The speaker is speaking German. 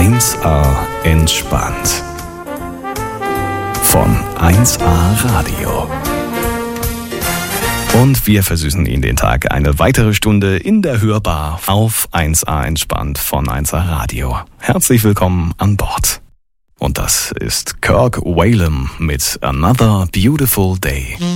1A entspannt. Von 1A Radio. Und wir versüßen Ihnen den Tag eine weitere Stunde in der Hörbar auf 1A entspannt von 1A Radio. Herzlich willkommen an Bord. Und das ist Kirk Whalum mit Another Beautiful Day.